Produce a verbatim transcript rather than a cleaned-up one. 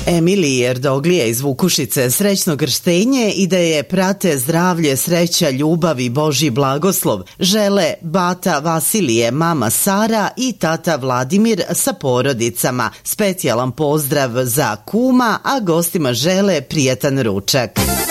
Emiliji Erdoglije iz Vukušice srećno krštenje i da je prate zdravlje, sreća, ljubav i Božji blagoslov žele bata Vasilije, mama Sara i tata Vladimir sa porodicama. Specijalan pozdrav za kuma, a gostima žele prijetan ručak.